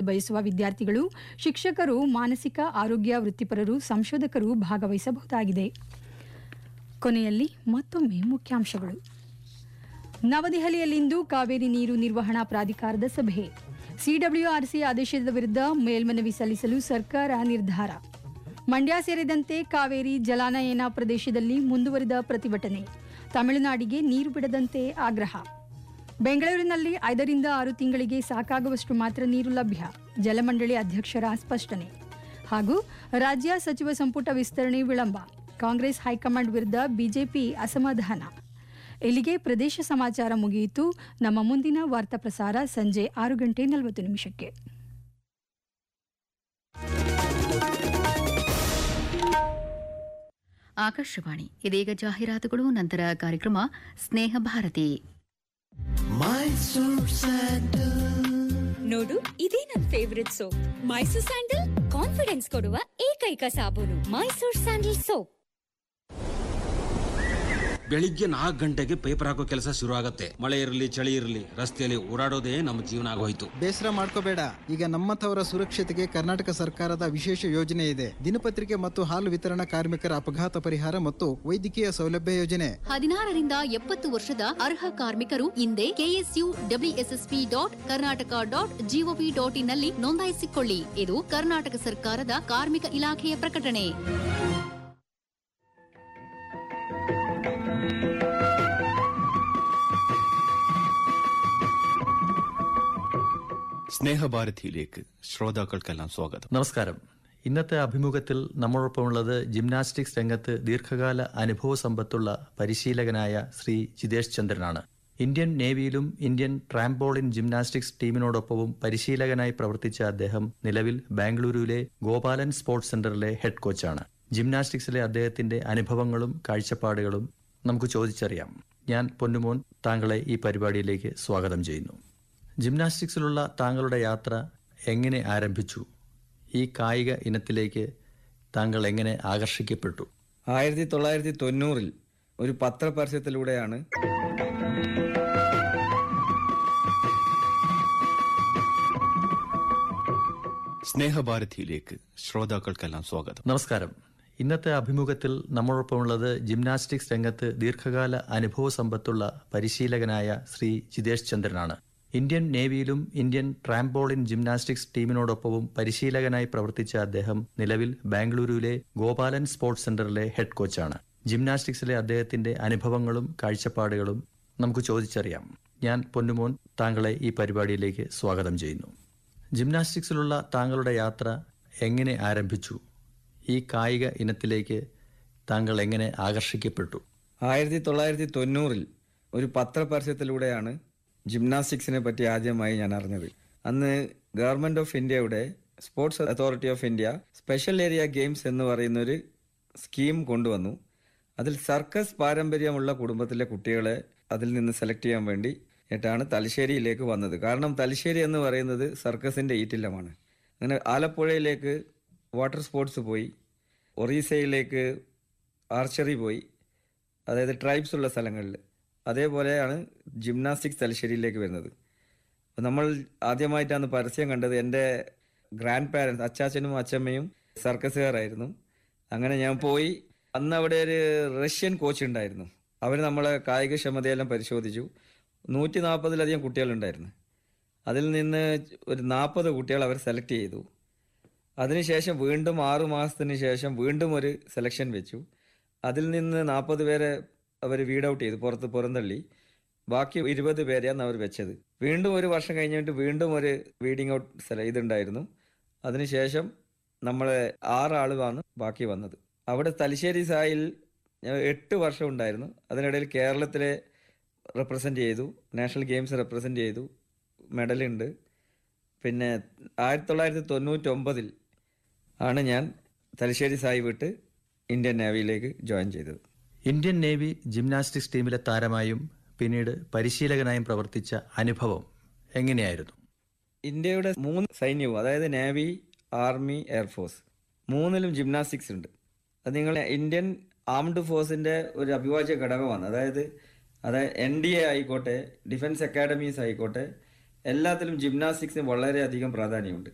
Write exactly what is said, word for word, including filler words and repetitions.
ಬಯಸುವ ವಿದ್ಯಾರ್ಥಿಗಳು, ಶಿಕ್ಷಕರು, ಮಾನಸಿಕ ಆರೋಗ್ಯ ವೃತ್ತಿಪರರು, ಸಂಶೋಧಕರು ಭಾಗವಹಿಸಬಹುದಾಗಿದೆ. ಕೊನೆಯಲ್ಲಿ ಮತ್ತೊಮ್ಮೆ ಮುಖ್ಯಾಂಶಗಳು. ನವದೆಹಲಿಯಲ್ಲಿಂದು ಕಾವೇರಿ ನೀರು ನಿರ್ವಹಣಾ ಪ್ರಾಧಿಕಾರದ ಸಭೆ. ಸಿಡಬ್ಲ್ಯೂಆರ್ಸಿ ಆದೇಶದ ವಿರುದ್ಧ ಮೇಲ್ಮನವಿ ಸಲ್ಲಿಸಲು ಸರ್ಕಾರ ನಿರ್ಧಾರ. ಮಂಡ್ಯ ಸೇರಿದಂತೆ ಕಾವೇರಿ ಜಲಾನಯನ ಪ್ರದೇಶದಲ್ಲಿ ಮುಂದುವರಿದ ಪ್ರತಿಭಟನೆ. ತಮಿಳುನಾಡಿಗೆ ನೀರು ಬಿಡದಂತೆ ಆಗ್ರಹ. ಬೆಂಗಳೂರಿನಲ್ಲಿ ಐದರಿಂದ ಆರು ತಿಂಗಳಿಗೆ ಸಾಕಾಗುವಷ್ಟು ಮಾತ್ರ ನೀರು ಲಭ್ಯ. ಜಲಮಂಡಳಿ ಅಧ್ಯಕ್ಷರ ಸ್ಪಷ್ಟನೆ. ಹಾಗೂ ರಾಜ್ಯ ಸಚಿವ ಸಂಪುಟ ವಿಸ್ತರಣೆ ವಿಳಂಬ. ಕಾಂಗ್ರೆಸ್ ಹೈಕಮಾಂಡ್ ವಿರುದ್ಧ ಬಿಜೆಪಿ ಅಸಮಾಧಾನ. ಇಲ್ಲಿಗೆ ಪ್ರದೇಶ ಸಮಾಚಾರ ಮುಗಿಯಿತು. ನಮ್ಮ ಮುಂದಿನ ವಾರ್ತಾ ಪ್ರಸಾರ ಸಂಜೆ ಆರು ಗಂಟೆ ನಲವತ್ತು ನಿಮಿಷಕ್ಕೆ. ಆಕಾಶವಾಣಿ. ಇದೀಗ ಜಾಹೀರಾತುಗಳು, ನಂತರ ಕಾರ್ಯಕ್ರಮ ಸ್ನೇಹ ಭಾರತಿ. ನೋಡು, ಇದೇ ನನ್ favourite soap. Mysore sandal confidence ಕೊಡುವ ಏಕೈಕ ಸಾಬೂನು. Mysore sandal soap. ಬೆಳಿಗ್ಗೆ ನಾಲ್ಕು ಗಂಟೆಗೆ ಪೇಪರ್ ಹಾಕೋ ಕೆಲಸ ಶುರು ಆಗತ್ತೆ. ಮಳೆ ಇರಲಿ ಚಳಿ ಇರಲಿ, ರಸ್ತೆಯಲ್ಲಿ ಓಡಾಡೋದೇ ನಮ್ಮ ಜೀವನ ಆಗೋಯ್ತು. ಬೇಸರ ಮಾಡ್ಕೋಬೇಡ, ಈಗ ನಮ್ಮಂಥವರ ಸುರಕ್ಷತೆಗೆ ಕರ್ನಾಟಕ ಸರ್ಕಾರದ ವಿಶೇಷ ಯೋಜನೆ ಇದೆ. ದಿನಪತ್ರಿಕೆ ಮತ್ತು ಹಾಲು ವಿತರಣಾ ಕಾರ್ಮಿಕರ ಅಪಘಾತ ಪರಿಹಾರ ಮತ್ತು ವೈದ್ಯಕೀಯ ಸೌಲಭ್ಯ ಯೋಜನೆ. ಹದಿನಾರರಿಂದ ಎಪ್ಪತ್ತು ವರ್ಷದ ಅರ್ಹ ಕಾರ್ಮಿಕರು ಇಂದೇ KSU WSSP dot Karnataka dot gov dot in ನಲ್ಲಿ ನೋಂದಾಯಿಸಿಕೊಳ್ಳಿ. ಇದು ಕರ್ನಾಟಕ ಸರ್ಕಾರದ ಕಾರ್ಮಿಕ ಇಲಾಖೆಯ ಪ್ರಕಟಣೆ. സ്നേഹഭാരതിയിലേക്ക് ശ്രോതാക്കൾക്കെല്ലാം സ്വാഗതം. നമസ്കാരം. ഇന്നത്തെ അഭിമുഖത്തിൽ നമ്മളോടൊപ്പമുള്ളത് ജിംനാസ്റ്റിക്സ് രംഗത്ത് ദീർഘകാല അനുഭവ സമ്പത്തുള്ള പരിശീലകനായ Shri Jithesh ചന്ദ്രനാണ്. Indian നേവിയിലും Indian trampoline gymnastics ടീമിനോടൊപ്പവും പരിശീലകനായി പ്രവർത്തിച്ച അദ്ദേഹം നിലവിൽ ബാംഗ്ലൂരുവിലെ ഗോപാലൻ സ്പോർട്സ് സെന്ററിലെ ഹെഡ് കോച്ചാണ്. ജിംനാസ്റ്റിക്സിലെ അദ്ദേഹത്തിന്റെ അനുഭവങ്ങളും കാഴ്ചപ്പാടുകളും നമുക്ക് ചോദിച്ചറിയാം. ഞാൻ പൊന്നുമോൻ താങ്കളെ ഈ പരിപാടിയിലേക്ക് സ്വാഗതം ചെയ്യുന്നു. ജിംനാസ്റ്റിക്സിലുള്ള താങ്കളുടെ യാത്ര എങ്ങനെ ആരംഭിച്ചു? ഈ കായിക ഇനത്തിലേക്ക് താങ്കൾ എങ്ങനെ ആകർഷിക്കപ്പെട്ടു? ആയിരത്തി തൊള്ളായിരത്തി തൊണ്ണൂറിൽ ഒരു പത്രപരസ്യത്തിലൂടെയാണ് സ്നേഹഭാരതിയിലേക്ക് ശ്രോതാക്കൾക്കെല്ലാം സ്വാഗതം. നമസ്കാരം. ഇന്നത്തെ അഭിമുഖത്തിൽ നമ്മളോടൊപ്പമുള്ളത് ജിംനാസ്റ്റിക്സ് രംഗത്ത് ദീർഘകാല അനുഭവ സമ്പത്തുള്ള പരിശീലകനായ Shri Jithesh ചന്ദ്രനാണ്. Indian നേവിയിലും Indian trampoline gymnastics ടീമിനോടൊപ്പവും പരിശീലകനായി പ്രവർത്തിച്ച അദ്ദേഹം നിലവിൽ ബാംഗ്ലൂരുവിലെ ഗോപാലൻ സ്പോർട്സ് സെന്ററിലെ ഹെഡ് കോച്ചാണ്. ജിംനാസ്റ്റിക്സിലെ അദ്ദേഹത്തിന്റെ അനുഭവങ്ങളും കാഴ്ചപ്പാടുകളും നമുക്ക് ചോദിച്ചറിയാം. ഞാൻ പൊന്നുമോൻ താങ്കളെ ഈ പരിപാടിയിലേക്ക് സ്വാഗതം ചെയ്യുന്നു. ജിംനാസ്റ്റിക്സിലുള്ള താങ്കളുടെ യാത്ര എങ്ങനെ ആരംഭിച്ചു? ഈ കായിക ഇനത്തിലേക്ക് താങ്കൾ എങ്ങനെ ആകർഷിക്കപ്പെട്ടു? ആയിരത്തി തൊള്ളായിരത്തി തൊണ്ണൂറിൽ ഒരു പത്രപരസ്യത്തിലൂടെയാണ് ജിംനാസ്റ്റിക്സിനെ പറ്റി ആദ്യമായി ഞാൻ അറിഞ്ഞത്. അന്ന് ഗവൺമെന്റ് ഓഫ് ഇന്ത്യയുടെ sports authority of India special area games എന്ന് പറയുന്നൊരു സ്കീം കൊണ്ടുവന്നു. അതിൽ സർക്കസ് പാരമ്പര്യമുള്ള കുടുംബത്തിലെ കുട്ടികളെ അതിൽ നിന്ന് സെലക്ട് ചെയ്യാൻ വേണ്ടി ാണ് തലശ്ശേരിയിലേക്ക് വന്നത്. കാരണം തലശ്ശേരി എന്ന് പറയുന്നത് സർക്കസിന്റെ ഈറ്റില്ലമാണ്. അങ്ങനെ ആലപ്പുഴയിലേക്ക് വാട്ടർ സ്പോർട്സ് പോയി, ഒറീസയിലേക്ക് ആർച്ചറി പോയി, അതായത് ട്രൈബ്സ് ഉള്ള സ്ഥലങ്ങളിൽ. അതേപോലെയാണ് ജിംനാസ്റ്റിക്സ് തലശ്ശേരിയിലേക്ക് വരുന്നത്. നമ്മൾ ആദ്യമായിട്ടാണ് പരസ്യം കണ്ടത്. എൻ്റെ ഗ്രാൻഡ് പാരൻസ്, അച്ചാച്ചനും അച്ചമ്മയും സർക്കസുകാരായിരുന്നു. അങ്ങനെ ഞാൻ പോയി. അന്ന് അവിടെ ഒരു റഷ്യൻ കോച്ച് ഉണ്ടായിരുന്നു. അവർ നമ്മളെ കായികക്ഷമതയെല്ലാം പരിശോധിച്ചു. നൂറ്റി നാൽപ്പതിലധികം കുട്ടികളുണ്ടായിരുന്നു. അതിൽ നിന്ന് ഒരു നാൽപ്പത് കുട്ടികൾ അവർ സെലക്ട് ചെയ്തു. അതിനുശേഷം വീണ്ടും ആറു മാസത്തിന് ശേഷം വീണ്ടും ഒരു സെലക്ഷൻ വെച്ചു. അതിൽ നിന്ന് നാൽപ്പത് പേരെ അവർ വീഡ് ഔട്ട് ചെയ്തു, പുറത്ത് പുറന്തള്ളി. ബാക്കി ഇരുപത് പേരെയാണ് അവർ വെച്ചത്. വീണ്ടും ഒരു വർഷം കഴിഞ്ഞിട്ട് വീണ്ടും ഒരു വീഡിങ് ഔട്ട് സ്ഥലം ഇതുണ്ടായിരുന്നു. അതിനുശേഷം നമ്മളെ ആറാളുമാണ് ബാക്കി വന്നത്. അവിടെ തലശ്ശേരി സായിൽ എട്ട് വർഷം ഉണ്ടായിരുന്നു. അതിനിടയിൽ കേരളത്തിലെ റെപ്രസെൻ്റ് ചെയ്തു, നാഷണൽ ഗെയിംസ് റെപ്രസെൻ്റ് ചെയ്തു, മെഡലുണ്ട്. പിന്നെ ആയിരത്തി തൊള്ളായിരത്തി തൊണ്ണൂറ്റൊമ്പതിൽ ആണ് ഞാൻ തലശ്ശേരി സായി വിട്ട് ഇന്ത്യൻ നേവിയിലേക്ക് ജോയിൻ ചെയ്തത്. ഇന്ത്യൻ നേവി ജിംനാസ്റ്റിക്സ് ടീമിലെ താരമായും പിന്നീട് പരിശീലകനായും പ്രവർത്തിച്ച അനുഭവം എങ്ങനെയായിരുന്നു? ഇന്ത്യയുടെ മൂന്ന് സൈന്യവും, അതായത് നേവി, ആർമി, എയർഫോഴ്സ്, മൂന്നിലും ജിംനാസ്റ്റിക്സ് ഉണ്ട്. അത് നിങ്ങൾ ഇന്ത്യൻ ആംഡ് ഫോഴ്സിൻ്റെ ഒരു അവിഭാജ്യ ഘടകമാണ്. അതായത് അതായത് എൻ ഡി എ ആയിക്കോട്ടെ, ഡിഫൻസ് അക്കാഡമീസ് ആയിക്കോട്ടെ, എല്ലാത്തിലും ജിംനാസ്റ്റിക്സിന് വളരെയധികം പ്രാധാന്യമുണ്ട്.